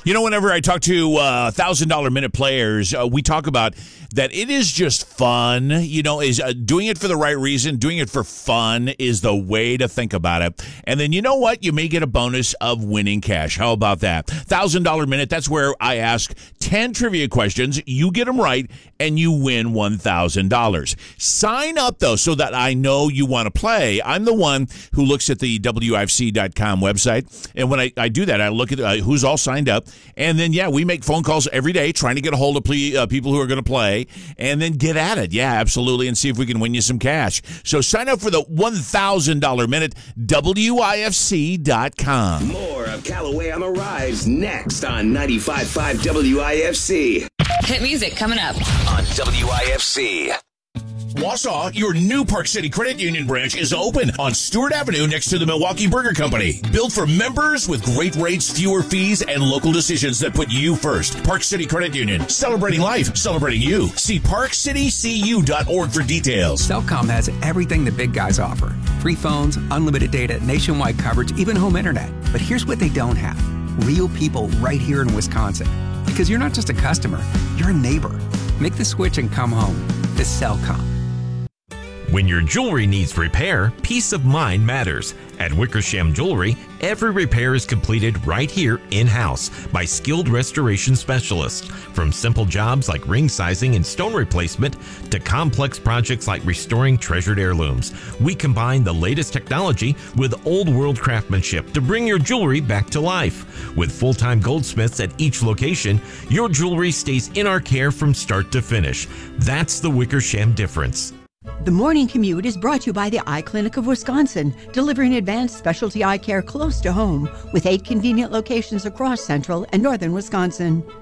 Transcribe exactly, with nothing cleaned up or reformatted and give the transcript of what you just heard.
You know, whenever I talk to uh, one thousand dollar minute players, uh, we talk about that it is just fun. You know, is uh, doing it for the right reason, doing it for fun is the way to think about it. And then you know what? You may get a bonus of winning cash. How about that? one thousand dollar minute, that's where I ask ten trivia questions. You get them right, and you win one thousand dollars. Sign up, though, so that I know you want to play. I'm the one who looks at the W I F C dot com website, and when I, I do that, I look at uh, who's all signed up. And then, yeah, we make phone calls every day trying to get a hold of ple- uh, people who are going to play and then get at it. Yeah, absolutely. And see if we can win you some cash. So sign up for the one thousand dollar minute, W I F C dot com. More of Callaway on the Rise next on ninety-five point five W I F C. Hit music coming up on W I F C. Wausau, your new Park City Credit Union branch is open on Stewart Avenue next to the Milwaukee Burger Company. Built for members with great rates, fewer fees, and local decisions that put you first. Park City Credit Union, celebrating life, celebrating you. See park city c u dot org for details. Cellcom has everything the big guys offer. Free phones, unlimited data, nationwide coverage, even home internet. But here's what they don't have. Real people right here in Wisconsin. Because you're not just a customer, you're a neighbor. Make the switch and come home to Cellcom. When your jewelry needs repair, peace of mind matters. At Wickersham Jewelry, every repair is completed right here in-house by skilled restoration specialists. From simple jobs like ring sizing and stone replacement to complex projects like restoring treasured heirlooms, we combine the latest technology with old-world craftsmanship to bring your jewelry back to life. With full-time goldsmiths at each location, your jewelry stays in our care from start to finish. That's the Wickersham difference. The Morning Commute is brought to you by the Eye Clinic of Wisconsin, delivering advanced specialty eye care close to home with eight convenient locations across central and northern Wisconsin.